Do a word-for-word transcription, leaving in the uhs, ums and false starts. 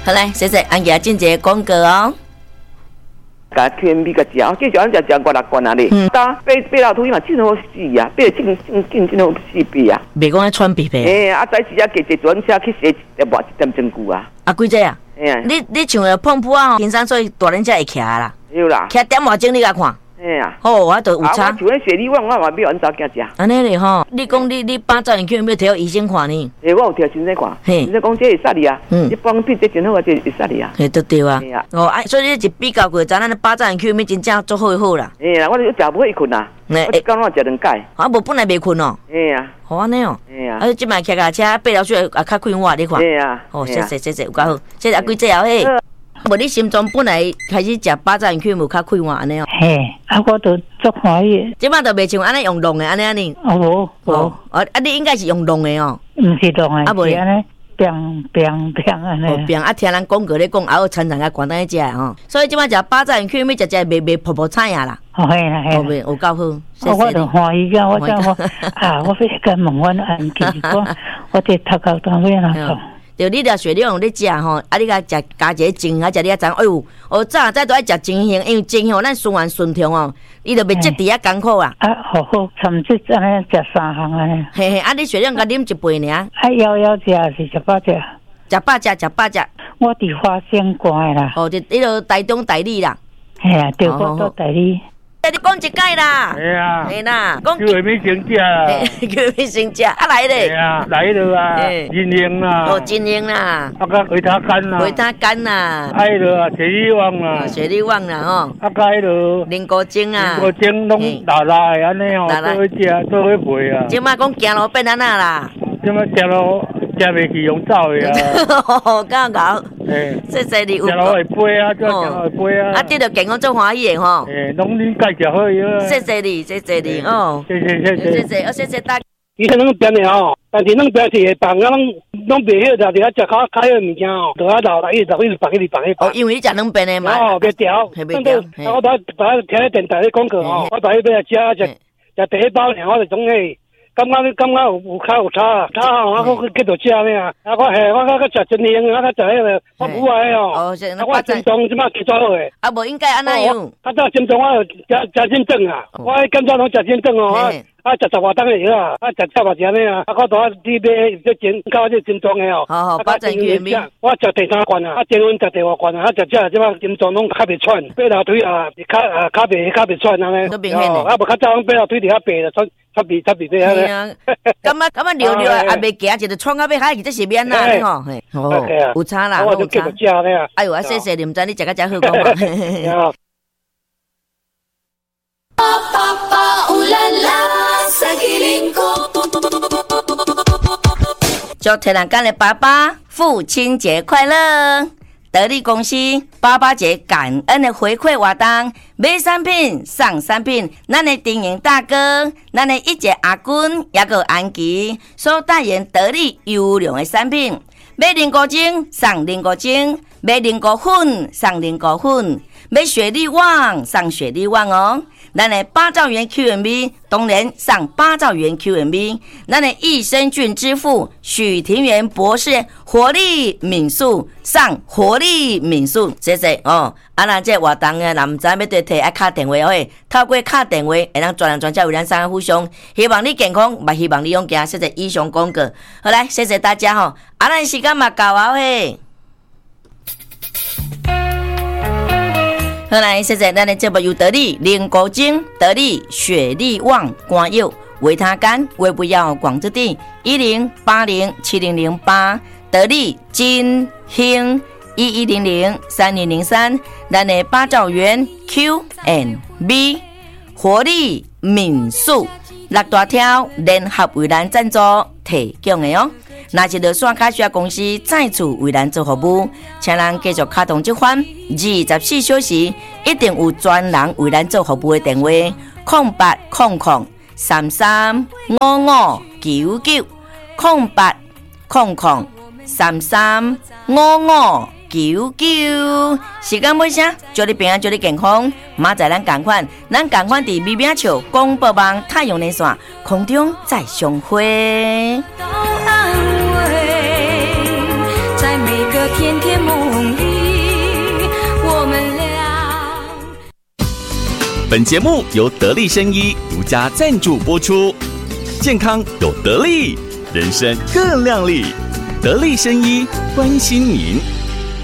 好来，谢谢安姐进节广告哦。 甲 Q M B 个食，继续咱食食五六罐啊哩。打八八老土嘛，真好死啊，八真真真真好死鼻啊。 袂讲爱喘鼻鼻。 哎，啊，早时啊，加一转车去洗一偌一点钟久啊。 啊，几只啊？ 哎呀， 你你像个碰扑啊，平常所以大人才会徛啦。 有啦。 徛点外钟你甲看。 哎呀。 哦，我都有差。 啊，我像雪梨湾，我嘛要安怎行食？ 安尼咧吼，你讲你你八兆元去有没有摕医生看呢？ 诶，我有摕先生看，先生讲这会杀你啊，嗯，你帮品质真好啊，这会杀你啊。 嘿，对对啊。哦，啊，所以你一比较过，知咱八兆元去有没真正做好好啦。 哎呀，我就食不会困啊，我一工我食两摆。 啊，无本来袂困哦。 哎呀， 好安尼哦。 哎呀， 啊，即摆骑脚车爬了水啊，较快活，你看。 哎呀。 哦，谢谢谢谢，有够好，谢谢啊，几只啊嘿。无你心中本来开始食八兆元去无较快活安尼哦。 嘿，啊，我都足欢喜。 即摆都袂像安尼用弄的安尼安尼。 哦无无。哦， 啊，你应该是用弄的哦。 毋是弄的，啊无安尼。变变变安尼， 变啊！听人广告咧讲，还有参参啊，广东食吼。所以即摆食八兆元去，咪食食卖卖泡泡菜啊啦。 哦，系啦系啦， 有够好。 我就欢喜个，我讲我啊，我要甲问阮安琪，我我这头壳单位哪种？ 就你条雪莲你食吼，啊你甲食加一个精，啊食你啊知，哎呦，哦早早都爱食精型，因为精型咱循环顺畅哦，伊就袂质地啊艰苦啊。 啊，好好，甚至安尼食三项安尼。 嘿嘿，啊你雪莲甲啉一杯尔。 啊，枵枵食是食饱食。 食饱食，食饱食。 我伫花仙关啦。 哦，就迄个台中台里啦。 嘿啊，对，我到台里。 你讲一解啦， 系啊， 系啦， 讲叫下面先食啦， 叫下面先食，啊来咧， 系啊，来了啊，金英啦， 哦金英啦， 啊个维他干啦， 维他干啦， 爱了啊，雪梨旺啦， 雪梨旺啦吼， 啊个爱了， 菱角精啊， 菱角精拢辣辣的安尼吼，做伙食，做伙卖啊。 即摆讲行路变安那啦， 即摆行路食袂去用走的啊， 搞搞，谢谢你。 行路会飞啊，做行路会飞啊。 啊，这着健康做欢喜的吼。 诶，拢恁介绍好伊啊。 谢谢你，谢谢你哦。 谢谢谢谢谢谢，哦谢谢大家。 以前拢变的吼，但是拢变是会放啊，拢拢袂晓得，伫遐食较较好物件吼，就啊老来一直一直放一直放一直。 哦，因为你食两遍的嘛。 哦，袂调。 袂调。 我把把听咧电台咧广告吼，我把迄边食食食第一包尔，我就总诶。感觉你感觉有有较有差，差吼，我我继续食咩啊？啊，我嘿，我我我食真香，我我食迄个我母爱哦。 哦，是那我心脏即马几多好诶？ 啊，无应该安那样。 啊，早心脏我食食真正啊，我感觉拢食真正哦。啊，食十外档诶药啊，啊，食七八只咩啊？啊，我拄啊你买这真搞这真重诶哦。 好好，八珍玉米。 我食第三罐啊，啊，前阮食第五罐啊，啊，食这即马心脏拢较袂喘，爬楼梯啊，较啊较袂较袂喘安尼。 都明显诶。 啊，无较早爬楼梯伫遐爬了喘。差别差别对啊！ 感觉感觉溜溜啊，未行就创到要海去，这是免啦，吼，嘿，哦，有差啦，有差。哎呦，啊，谢谢你，唔知你食个真好讲嘛。祝台南干的爸爸父亲节快乐！得力公司爸爸节感恩的回馈活动，买产品送产品，咱的经营大哥，咱的一姐阿君也个安琪所代言得力优良的产品，买菱角精送菱角精，买菱角粉送菱角粉，买雪莉旺送雪莉旺哦。咱的八兆元 Q M B 当然上八兆元 Q M B， 咱的益生菌之父许庭元博士活力敏素上活力敏素，谢谢哦。啊，那这活动呢，若唔知要对提爱卡电话哦，透过卡电话，会让专人专家为咱三个互相，希望你健康，也希望你勇敢。谢谢以上广告，好来，谢谢大家吼、哦。啊，咱时间嘛到啊嘿。好来，谢谢咱的节目由得力菱角精、得力雪莉旺肝药、维他干、胃不药广之地一零八零七零零八，得力金兴一一零零三零零三，咱的八兆元 Q and B 活力敏素六大条联合为咱赞助提供的哦。那是着线卡需要公司再次为咱做服务，请咱继续卡通这款二十四小时一定有专人为咱做服务的电话：空八空空三三五五九九空八空空三三五五九九。时间尾声，祝你平安，祝你健康。明仔咱同款，咱同款伫美美笑广播网太阳连线空中再相会。在在每个甜甜梦里，我们俩。 本节目由得力生医独家赞助播出，健康有得力，人生更亮丽。得力生医关心您。